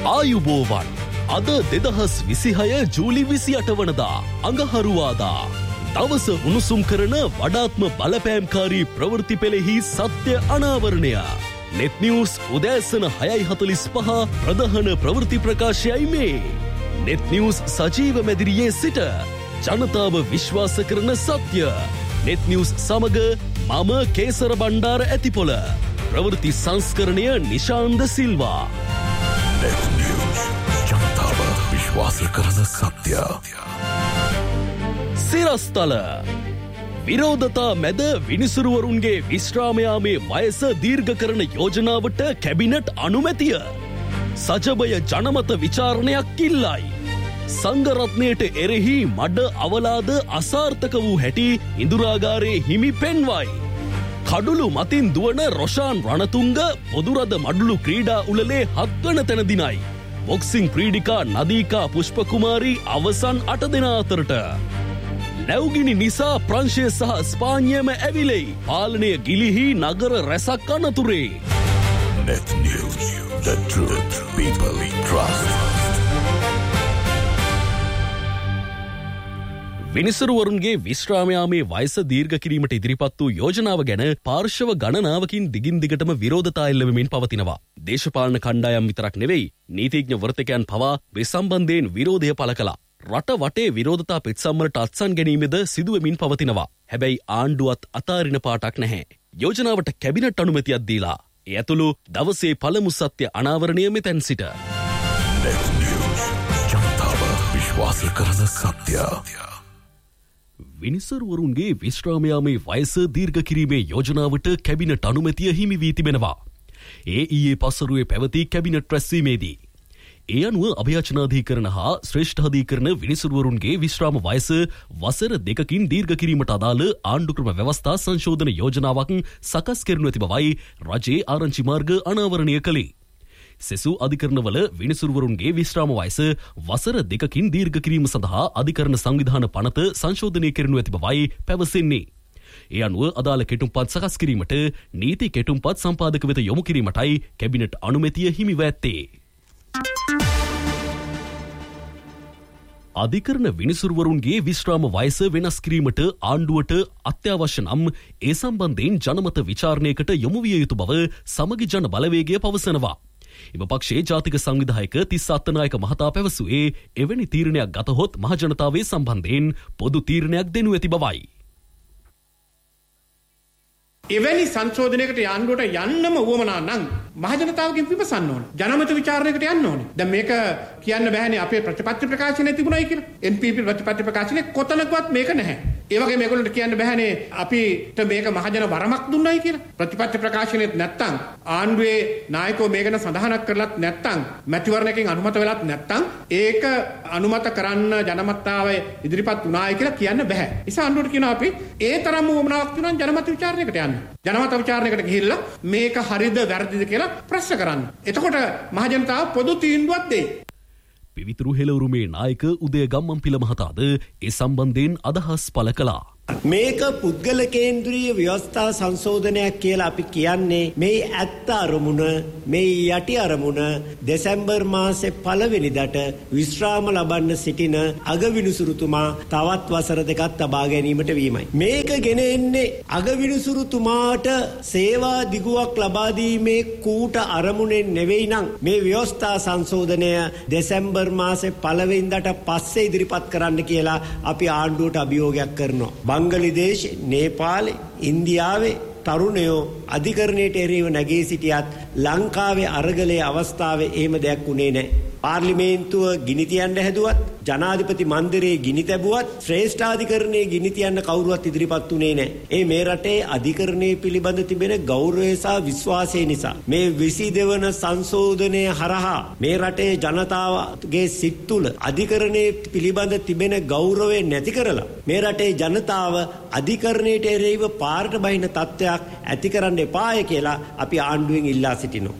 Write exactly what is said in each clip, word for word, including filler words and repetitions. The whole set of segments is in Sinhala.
ආයුබෝවන් අද දෙදහස් විසිහය ජූලි විසිඅට වනදා අඟහරුවාදා දවස උණුසුම් කරන වඩාත්ම බලපෑම්කාරී ප්‍රවෘත්ති පෙළෙහි සත්‍ය අනාවරණය net news උදෑසන හයයි හතළිස් පහ ප්‍රධාන ප්‍රවෘත්ති ප්‍රකාශයයි මේ net news සජීව මැදිරියේ සිට ජනතාව විශ්වාස කරන සත්‍ය net news සමග මම කේසර බණ්ඩාර ඇතිපොළ ප්‍රවෘත්ති සංස්කරණය නිශාන්ද සිල්වා net news ජනතාව විශ්වාස කරන සත්‍ය සිරස්තල විරෝධතා මැද විනිසුරුවරුන්ගේ විශ්‍රාමයාමේ වයස දීර්ඝ කරන යෝජනාවට කැබිනට් අනුමැතිය සජබය ජනමත විචාරණයක් ඉල්ලයි සංඝරත්නයට එරෙහි මඩ අවලාද අසාර්ථක වූ හැටි ඉඳුරාගාරයේ හිමි පෙන්වයි කඩුළු මතින් දුවන රොෂාන් රණතුංග පොදුරද මඩුළු ක්‍රීඩා උළෙලේ හත්වන තැන දිනයි බොක්සිං ක්‍රීඩිකා නදීකා පුෂ්පකුමාරී අවසන් අට දෙනා අතරට නැව්ගිනි නිසා ප්‍රංශය සහ ස්පාඤ්ඤයම ඇවිලෙයි පාලනය ගිලිහි නගර රැසක් අනතුරේ net news the truth people trust විනිසුරුවරුන්ගේ විශ්‍රාමයාමේ වයස දීර්ඝ කිරීමට ඉදිරිපත් වූ යෝජනාව ගැන පාර්ශව ගණනාවකින් දිගින් දිගටම විරෝධතා එල්ලවෙමින් පවතිනවා. දේශපාලන කණ්ඩායම් විතරක් නෙවෙයි නීතිඥ වෘත්තකයන් පවා මේ සම්බන්ධයෙන් විරෝධය පළ කළා. රට වටේ විරෝධතා පෙත්සම්වලට අත්සන් ගැනීමද සිදුවෙමින් පවතිනවා. හැබැයි ආණ්ඩුවත් අතාරින පාටක් නැහැ. යෝජනාවට කැබිනට් අනුමැතියක් දීලා ඒ ඇතුළු දවසේ පළමු සත්‍ය අනාවරණය මෙතැන් සිට ජනතාව විශ්වාස කරන සත්‍ය විනිසුරුවරුන්ගේ විශ්‍රාමයාමේ වයස දීර්ඝ කිරීමේ යෝජනාවට කැබිනට් අනුමැතිය හිමි වී තිබෙනවා. ඒ ඊයේ පසුරුවේ පැවති කැබිනට් රැස්වීමේදී ඒ අනුව අභයාචනාධිකරණ හා ශ්‍රේෂ්ඨාධිකරණ විනිසුරුවරුන්ගේ විශ්‍රාම වයස වසර දෙකකින් දීර්ඝ කිරීමට අදාළ ආණ්ඩුක්‍රම ව්‍යවස්ථා සංශෝධන යෝජනාවක් සකස් කරනු ඇති බවයි රජයේ ආරංචි මාර්ග අනාවරණය කළේ. සෙසු අධිකරණවල විනිසුරුවරුන්ගේ විශ්‍රාම වයස වසර දෙකකින් දීර්ඝ කිරීම සඳහා අධිකරණ සංවිධාන පනත සංශෝධනය කරනු ඇති බවයි පැවසෙන්නේ. ඒ අනුව අදාළ කෙටුම්පත් සකස් කිරීමට නීති කෙටුම්පත් සම්පාදක වෙත යොමු කිරීමටයි කැබිනට් අනුමැතිය හිමිව ඇත්තේ. අධිකරණ විනිසුරුවරුන්ගේ විශ්‍රාම වයස වෙනස් කිරීමට ආණ්ඩුවට අත්‍යවශ්‍ය නම් ඒ සම්බන්ධයෙන් ජනමත විචාරණයකට යොමු විය යුතු බව සමගි ජන බලවේගය පවසනවා. එම පක්ෂයේ ජාතික සංවිධායක තිස්ස අත්තනායක මහතා පැවසුවේ එවැනි තීරණයක් ගතහොත් මහජනතාවේ සම්බන්ධයෙන් පොදු තීරණයක් දෙනු ඇති බවයි. එවැනි සංශෝධනයකට ආණ්ඩුවට යන්නම උවමනා නම් මහජනතාවගෙන් විමසන්න ඕන. ජනමත විචාරණයකට යන්න ඕනේ. දැන් මේක කියන්න බෑනේ අපේ ප්‍රතිපත්ති ප්‍රකාශනයේ තිබුණයි කියලා. එන් පී පී ප්‍රතිපත්ති ප්‍රකාශනයේ කොතනකවත් මේක නැහැ. ඒ වගේ මේගොල්ලන්ට කියන්න බෑනේ අපිට මේක මහජන වරමක් දුන්නයි කියලා. ප්‍රතිපත්ති ප්‍රකාශනයේත් නැත්තම් ආණ්ඩුවේ නායකයෝ මේක ගැන සඳහනක් කරලත් නැත්තම් මැතිවරණයකින් අනුමත වෙලත් නැත්තම් ඒක අනුමත කරන්න ජනමතාවය ඉදිරිපත් වුණායි කියලා කියන්න බෑ. ඒ නිසා ආණ්ඩුවට කියනවා අපි ඒ තරම් උවමනාවක් තියෙනවා ජනමත විචාරණයකට යන්න. ජනමත විචාරණයකට ගිහිල්ලා මේක හරිද වැරදිද කියලා ප්‍රශ්න කරන්න. එතකොට මහජනතාව පොදු තීන්දුවක් දෙයි. පිවිතුරු හෙළවුරුමේ නායක උදය ගම්මන්පිල මහතාද ඒ සම්බන්ධයෙන් අදහස් පළ කළා. මේක පුද්ගල කේන්ද්‍රීය ව්‍යවස්ථා සංශෝධනයක් කියලා අපි කියන්නේ මේ ඇත්ත අරමුණ මේ යටි අරමුණ දෙසැම්බර් මාසේ පළවෙනිදාට විශ්‍රාම ලබන්න සිටින අගවිනිසුරුතුමා තවත් වසර දෙකක් තබා ගැනීමට වීමයි. මේක ගෙන එන්නේ අගවිනිසුරුතුමාට සේවා දිගුවක් ලබා දීමේ කූට අරමුණෙන් නෙවෙයි නම් මේ ව්‍යවස්ථා සංශෝධනය දෙසැම්බර් මාසේ පළවෙනිදාට පස්සේ ඉදිරිපත් කරන්න කියලා අපි ආණ්ඩුවට අභියෝගයක් කරනවා. බංගලිදේශ, නේපාලේ, ඉන්දියාවේ තරුණයෝ අධිකරණයට එරෙහිව නැගී සිටියත් ලංකාවේ අරගලයේ අවස්ථාවේ එහෙම දෙයක් උනේ නැහැ. පාර්ලිමේන්තුව ගිනි තියන්න හැදුවත්, ජනාධිපති මන්දිරයේ ගිනි තැබුවත්, ශ්‍රේෂ්ඨාධිකරණයේ ගිනි තියන්න කවුරුවත් ඉදිරිපත් උනේ නැහැ. ඒ මේ රටේ අධිකරණයේ පිළිබඳ තිබෙන ගෞරවය සහ විශ්වාසය නිසා මේ විසිදෙවන වන සංශෝධනය හරහා මේ රටේ ජනතාවගේ සිත් තුළ අධිකරණයේ පිළිබඳ තිබෙන ගෞරවය නැති කරලා මේ රටේ ජනතාව අධිකරණයට එරෙහිව පාරට බහින තත්ත්වයක් ඇති කරන්න එපාය කියලා අපි ආණ්ඩුවෙන් ඉල්ලා සිටිනවා.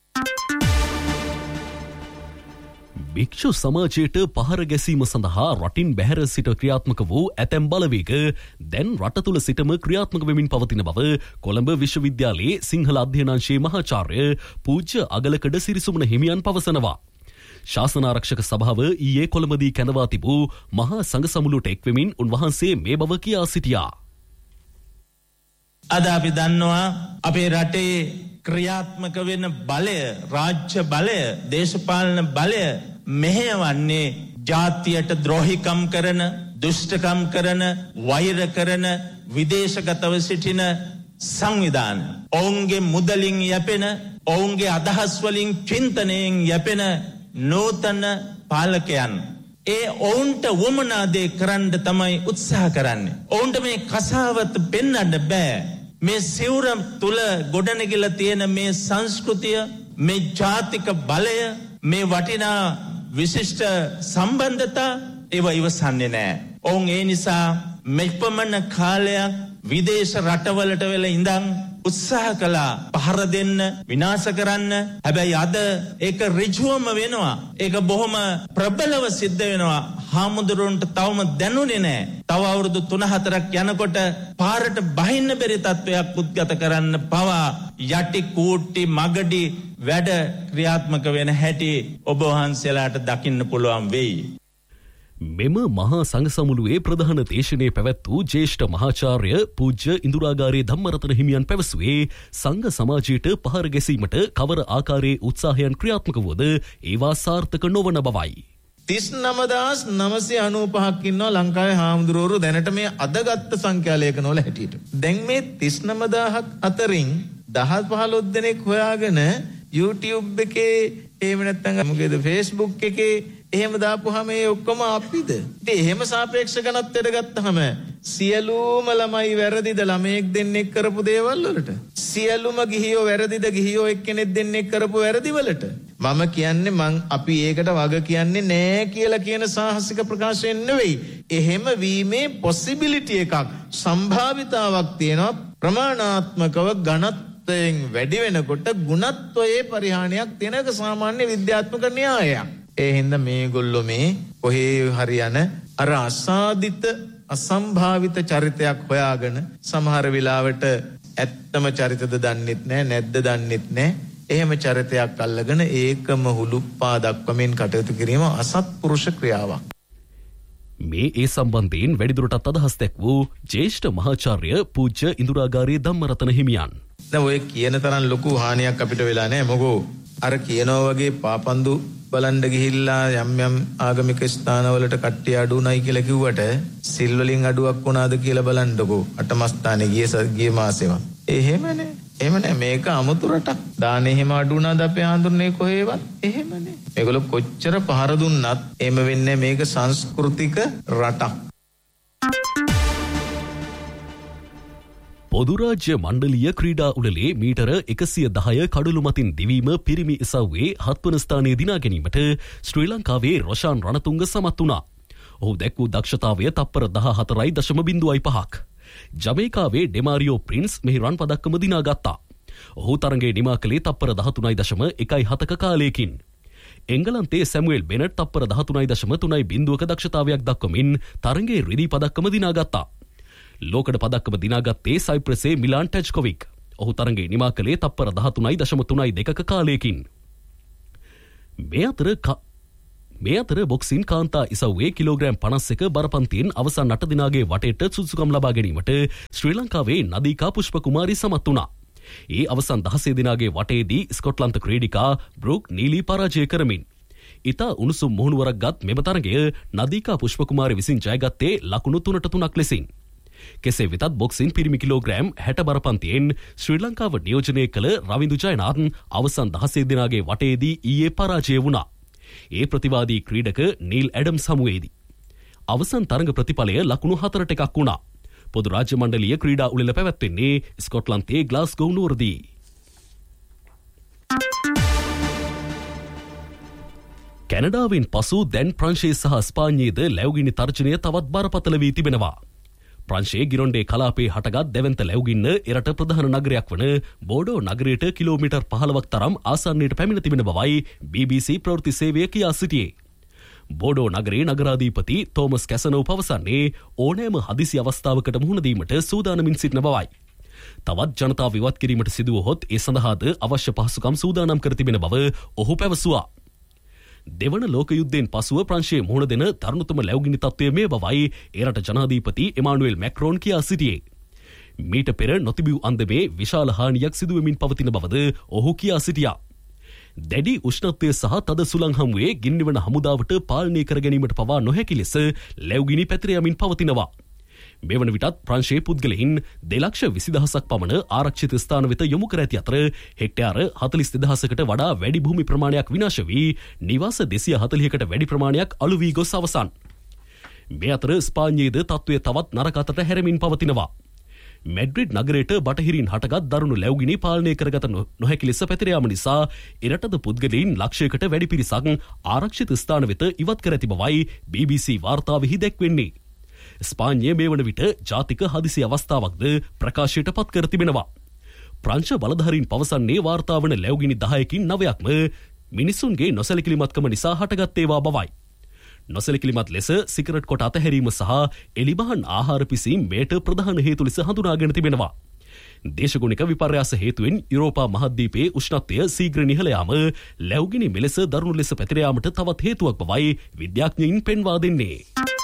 භික්ෂු සමාජයට පහර ගැසීම සඳහා රටින් බැහැර සිට ක්‍රියාත්මක වූ ඇතැම් බලවේග දැන් රට තුළ සිටම ක්‍රියාත්මක වෙමින් පවතින බව කොළඹ විශ්වවිද්‍යාලයේ සිංහල අධ්‍යනාංශයේ මහාචාර්ය පූජ්‍ය අගලකඩ සිරිසුමන හිමියන් පවසනවා. ශාසනාරක්ෂක සභාව ඊයේ කොළඹදී කැඳවා තිබූ මහා සංඝ සමුළුවට එක්වෙමින් උන්වහන්සේ මේ බව කියා සිටියා. අද අපි දන්නවා අපේ රටේ ක්‍රියාත්මක වෙන බලය, රාජ්‍ය බලය, දේශපාලන බලය මෙහෙයවන්නේ ජාතියට ද්‍රෝහිකම් කරන, දුෂ්ටකම් කරන, වෛර කරන, විදේශගතව සිටින සංවිධාන. ඔවුන්ගේ මුදලින් යැපෙන, ඔවුන්ගේ අදහස් වලින් චින්තනයෙන් යැපෙන නූතන පාලකයන්. ඒ ඔවුන්ට වමනා දේ කරන්න තමයි උත්සාහ කරන්නේ. ඔවුන්ට මේ කසාවත පෙන්වන්න බෑ. මේ සිවුර තුල ගොඩනැගිලා තියෙන මේ සංස්කෘතිය, මේ ජාතික බලය, මේ වටිනා විශිෂ්ට සම්බන්ධතා ඒව ඉවසන්නේ නැහැ. ඔවුන් ඒ නිසා මෙපමණ කාලයක් විදේශ රටවලට වෙලා ඉඳන් උත්සාහ කළා පහර දෙන්න, විනාශ කරන්න. හැබැයි අද ඒක ඍජුවම වෙනවා. ඒක බොහොම ප්‍රබලව සිද්ධ වෙනවා. හාමුදුරුවන්ට තවම දැනුනේ නැහැ. තව අවුරුදු තුන හතරක් යනකොට පාරට බහින්න බැරි තත්වයක් උද්ගත කරන්න පවා යටි කූට්ටි මගඩි වැඩ ක්‍රියාත්මක වෙන හැටි ඔබ වහන්සේලාට දකින්න පුළුවන් වෙයි. මෙම මහා සංඝ සමුළුවේ ප්‍රධාන දේශනයේ පැවැත් වූ ජ්‍යෙෂ්ඨ මහාචාර්ය පූජ්‍ය ඉඳුරාගාරේ ධම්මරතන හිමියන් පැවසුවේ සංඝ සමාජයට පහර ගැසීමට කවර ආකාරයේ උත්සාහයන් ක්‍රියාත්මක වුවද ඒවා සාර්ථක නොවන බවයි. තිස් නවදාස් නවසිය අනූපහක් ඉන්නවා ලංකාවේ හාමුදුරුවරු දැනට මේ අදගත්ත සංඛ්‍යා ලේඛනවල හැටියට. දැන් මේ තිස් නවදාහක් අතරින් දහ පහළොස් දෙනෙක් හොයාගෙන YouTube එකේ එහෙම නැත්නම් මොකේද Facebook එකේ එහෙම දාපුවාම ඒ ඔක්කොම අපිද? ඉතින් එහෙම සාපේක්ෂ ගණන්තයට ගත්තාම සියලුම ළමයි වැරදිද ළමයෙක් දෙන්නෙක් කරපු දේවල් වලට? සියලුම ගිහියෝ වැරදිද ගිහියෝ එක්කෙනෙක් දෙන්නෙක් කරපු වැරදි වලට? මම කියන්නේ මං අපි ඒකට වග කියන්නේ නෑ කියලා කියන සාහසික ප්‍රකාශයෙන් නෙවෙයි. එහෙම වීමේ possibility එකක්, සම්භාවිතාවක් තියෙනවා. ප්‍රමාණාත්මකව ගණත්වයෙන් වැඩි වෙනකොට ගුණත්වයේ පරිහානියක් තියෙනක සාමාන්‍ය විද්‍යාත්මක න්‍යායයක්. ඒ හින්දා මේගොල්ලෝ මේ කොහේ හරියන අර අසාදිත අසම්භාවිත චරිතයක් හොයාගෙන සමහර වෙලාවට ඇත්තම චරිතද දන්නෙත් නැහැ, නැද්ද දන්නෙත් නැහැ. එහෙම චරිතයක් අල්ලගෙන ඒකම හුලුප්පා දක්වමින් කටයුතු කිරීම අසත්පුරුෂ ක්‍රියාවක්. මේ ඒ සම්බන්ධයෙන් වැඩිදුරටත් අදහස් දැක් වූ ජ්‍යෙෂ්ඨ මහාචාර්ය පූජ්‍ය ඉඳුරාගාරේ ධම්මරතන හිමියන්. දැන් ඔය කියන තරම් ලොකු හානියක් අපිට වෙලා නැහැ. මොකෝ අර කියනවා වගේ පාපන්දු බලන්න ගිහිල්ලා යම් යම් ආගමික ස්ථානවලට කට්ටිය අඩු නැයි කියලා කිව්වට සිල් වලින් අඩුවක් වුණාද කියලා බලන්නකෝ. අටමස්ථානේ ගිය ගිය මාසෙම. එහෙමනේ. එහෙමනේ මේක අමුතු රටක්. දානේ එහෙම අඩු වුණාද අපේ ආඳුරනේ කොහේවත්? එහෙමනේ. මේගොල්ලෝ කොච්චර පහර දුන්නත් එහෙම වෙන්නේ මේක සංස්කෘතික රටක්. පොදුරාජ්‍ය මණ්ඩලීය ක්‍රීඩා උළෙලේ මීටර එකසිය දහය කඩළු මතින් දිවීම පිරිමි ඉසව්වේ හත්වන ස්ථානයේ දිනා ගැනීමට ශ්‍රී ලංකාවේ රොෂාන් රණතුංග සමත් වුණා. ඔහු දැක් වූ දක්ෂතාවය තප්පර දහහතරයි දශම බිංදුවයි පහක්. ජමේකාවේ ඩෙමාරියෝ ප්‍රින්ස් මෙහි රන් පදක්කම දිනා ගත්තා. ඔහු තරඟේ නිමා කළේ තප්පර දහතුනයි දශම එකයි හතක කාලයකින්. එංගලන්තයේ සැමුවෙල් බෙනට් තප්පර දහතුනයි දශම තුනයි බිංදුවක දක්ෂතාවයක් දක්වමින් තරඟේ රිදී පදක්කම දිනා ගත්තා. ලෝකඩ පදක්කම දිනාගත්තේ සයිප්‍රසේ මිලාන් ටැජ්කොවික්. ඔහු තරඟේ නිමා කළේ තප්පර දහතුනයි දශම තුනයි දෙකක කාලයකින්. මේ අතර මේ අතර බොක්සින් කාන්තා ඉසව්වේ කිලෝග්‍රෑම් පනස් එක බරපන්තියෙන් අවසන් අට දිනාගේ වටේට සුදුසුකම් ලබා ගැනීමට ශ්‍රී ලංකාවේ නදීකා පුෂ්පකුමාරි සමත් වුණා. ඒ අවසන් දහසේ දිනාගේ වටේදී ස්කොට්ලන්ත ක්‍රීඩිකා බ්‍රූක් නීලි පරාජය කරමින් ඉතා උණුසුම් මුහුණුවරක් ගත් මෙම තරගය නදීකා පුෂ්පකුමාරි විසින් ජයගත්තේ ලකුණු තුනට තුනක් ලෙසින්. කෙසේ වෙතත් බොක්සින් පිරිමි කිලෝග්‍රෑම් හැට බරපන්තියෙන් ශ්‍රී ලංකාව නියෝජනය කළ රවින්දු ජයනාත් අවසන් දහසේ දිනාගේ වටේදී ඊයේ පරාජය වුණා. ඒ ප්‍රතිවාදී ක්‍රීඩක නීල් ඇඩම්ස් හමුවේදී. අවසන් තරඟ ප්‍රතිඵලය ලකුණු හතරට එකක් වුණා. පොදු රාජ්‍ය මණ්ඩලීය ක්‍රීඩා උළෙල පැවැත්වෙන්නේ ස්කොට්ලන්තයේ ග්ලාස්ගෝ නුවරදී. කැනඩාවෙන් පසු දැන් ප්‍රංශයේ සහ ස්පාඤ්ඤයේද ලැබුගිනි තර්ජනය තවත් බරපතල වී තිබෙනවා. ප්‍රංශයේ ගිරොන්ඩේ කලාපයේ හටගත් දෙවන්ත ලැබුගින්න එරට ප්‍රධාන නගරයක් වන බෝඩෝ නගරයට කිලෝමීටර් පහළොවක් තරම් ආසන්නයට පැමිණ තිබෙන බවයි බී බී සී ප්‍රවෘත්ති සේවය කියා සිටියේ. බෝඩෝ නගරේ නගරාධිපති තෝමස් කැසනෝ පවසන්නේ ඕනෑම හදිසි අවස්ථාවකට මුහුණ දීමට සූදානමින් සිටින බවයි. තවත් ජනතාව විවත් කිරීමට සිදුවහොත් ඒ සඳහාද අවශ්‍ය පහසුකම් සූදානම් කර තිබෙන බව ඔහු පැවසුවා. දෙවන ලෝක යුද්ධයෙන් පසුව ප්‍රංශයේ මුහුණ දෙන තරුණතම ලැබුගිනි තත්ත්වය මේ බවයි එරට ජනාධිපති එමානුවෙල් මැක්‍රෝන් කියා සිටියේ. මීට පෙර නොතිබූ අන්දමේ විශාල හානියක් සිදුවෙමින් පවතින බවද ඔහු කියා සිටියා. දැඩි උෂ්ණත්වය සහ තද සුළං හමුවේ ගින්නිවන හමුදාවට පාලනය කර ගැනීමට පවා නොහැකි ලෙස ලැබුගිනි පැතිර යමින් පවතිනවා. මෙවන විටත් ප්‍රංශයේ පුද්ගලයින් දෙලක්ෂ විසිදහසක් පමණ ආරක්ෂිත ස්ථාන වෙත යොමු කර ඇති අතර හෙක්ටයාර හතළිස් දෙදහසකට වඩා වැඩි භූමි ප්‍රමාණයක් විනාශ වී නිවාස දෙසිය හතළිහකට වැඩි ප්‍රමාණයක් අලු වී ගොස් අවසන්. මේ අතර ස්පාඤ්ඤයේද තත්ත්වය තවත් නරක අතට හැරෙමින් පවතිනවා. මැඩ්‍රිඩ් නගරයට බටහිරින් හටගත් දරුණු ලැබුගිනි පාලනය කරගත නොහැකි ලෙස පැතිර යාම නිසා එරටද පුද්ගලයින් ලක්ෂයකට වැඩි පිරිසක් ආරක්ෂිත ස්ථාන වෙත ඉවත් කර ඇති බවයි බී බී සී වාර්තාවෙහි දැක්වෙන්නේ. ස්පාඤ්ඤය මේ වන විට ජාතික හදිසි අවස්ථාවක්ද ප්‍රකාශයට පත් කර තිබෙනවා. ප්‍රංශ බලධාරීන් පවසන්නේ වාර්තා වන ලැබුගිනි දහයකින් නවයක්ම මිනිසුන්ගේ නොසැලකිලිමත්කම නිසා හටගත් ඒවා බවයි. නොසැලකිලිමත් ලෙස සිගරට් කොට අතහැරීම සහ එලිබහන් ආහාර පිසීම මේට ප්‍රධාන හේතු ලෙස හඳුනාගෙන තිබෙනවා. දේශගුණික විපර්යාස හේතුවෙන් යුරෝපා මහද්වීපයේ උෂ්ණත්වය සීඝ්‍ර නිහළ යාම ලැබුගිනි මෙලෙස දරුණු ලෙස පැතිර යාමට තවත් හේතුවක් බවයි විද්‍යාඥයින් පෙන්වා දෙන්නේ.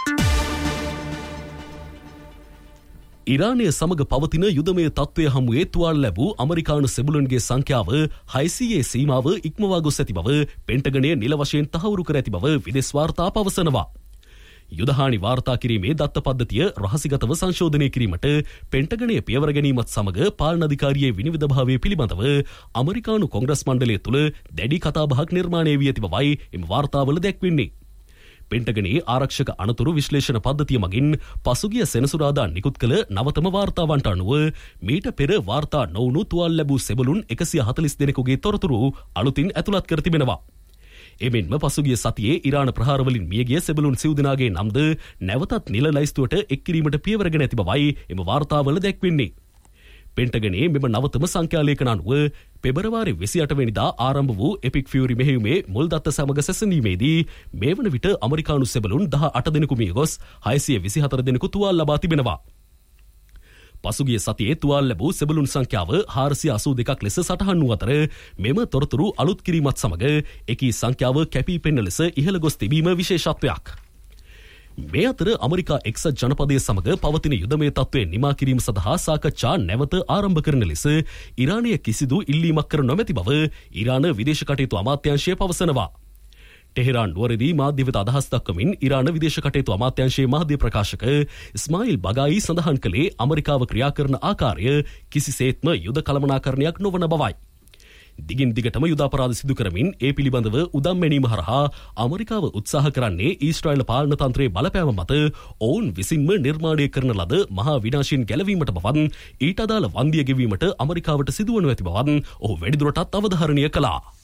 ඉරානය සමග පවතින යුදමය තත්ත්වය හමුවේ තුවාල ලැබූ අමරිකානු සෙබළුන්ගේ සංඛ්‍යාව හයිසීයේ සීමාව ඉක්මවා ගොස් ඇති බව පෙන්ටගනය නිල වශයෙන් තහවුරු කර ඇති බව විදෙස් වාර්තා පවසනවා. යුදහානි වාර්තා කිරීමේ දත්ත පද්ධතිය රහසිගතව සංශෝධනය කිරීමට පෙන්ටගනය පියවර ගැනීමත් සමග පාලන අධිකාරියේ විනිවිදභාවය පිළිබඳව අමරිකානු කොංග්‍රස් මණ්ඩලය තුළ දැඩි කතාබහක් නිර්මාණය වී ඇති බවයි එම වාර්තාවල දැක්වෙන්නේ. පෙන්ටගනයේ ආරක්ෂක අනතුරු විශ්ලේෂණ පද්ධතිය මගින් පසුගිය සෙනසුරාදා නිකුත් කළ නවතම වාර්තාවන්ට අනුව මීට පෙර වාර්තා නොවුණු තුවාල ලැබූ සෙබළුන් එකසිය හතළිස් දෙනෙකුගේ තොරතුරු අලුතින් ඇතුළත් කර තිබෙනවා. එමෙන්ම පසුගිය සතියේ ඉරාන ප්‍රහාරවලින් මියගිය සෙබළුන් සිව් දෙනාගේ නම්ද නැවතත් නිල ලයිස්තුවට එක් කිරීමට පියවරගෙන ඇති බවයි එම වාර්තාවල දැක්වෙන්නේ. පෙන්ටගනයේ මෙම නවතම සංඛ්‍යාලේඛන අනුව පෙබරවාරි විසිඅට වෙනිදා ආරම්භ වූ එපික් ෆියුරි මෙහෙයුමේ මුල් දත්ත සමග සැසඳීමේදී මේ වන විට අමරිකානු සෙබළුන් දහඅට දෙනෙකු මිය ගොස් හයසිය විසිහතර දෙනෙකු තුවාල ලබා තිබෙනවා. පසුගිය සතියේ තුවාල ලැබූ සෙබළුන් සංඛ්‍යාව හාරසිය අසූ දෙකක් ලෙස සටහන් වූ අතර මෙම තොරතුරු අලුත් කිරීමත් සමග එකී සංඛ්‍යාව කැපී පෙනෙන ලෙස ඉහළ ගොස් තිබීම විශේෂත්වයක්. මේ අතර අමරිකා එක්සත් ජනපදය සමග පවතින යුදමය තත්ත්වය නිමා කිරීම සඳහා සාකච්ඡා නැවත ආරම්භ කරන ලෙස ඉරානය කිසිදු ඉල්ලීමක් කර නොමැති බව ඉරාන විදේශ කටයුතු අමාත්‍යාංශය පවසනවා. ටෙහෙරාන් නුවරදී මාධ්‍ය වෙත අදහස් දක්වමින් ඉරාන විදේශ කටයුතු අමාත්‍යාංශයේ මාධ්‍ය ප්‍රකාශක ඉස්මායිල් බගායි සඳහන් කළේ අමරිකාව ක්‍රියා කරන ආකාරය කිසිසේත්ම යුද කළමනාකරණයක් නොවන බවයි. දිගින් දිගටම යුද අපරාධ සිදු කරමින් ඒ පිළිබඳව උදම් මැනීම හරහා අමරිකාව උත්සාහ කරන්නේ ඊශ්‍රායල පාලන තන්ත්‍රයේ බලපෑම මත ඔවුන් විසින්ම නිර්මාණය කරන ලද මහා විනාශයෙන් ගැලවීමට බවත් ඊට අදාළ වන්දිය ගෙවීමට අමරිකාවට සිදුවනු ඇති බවත් ඔහු වැඩිදුරටත් අවධාරණය කළා.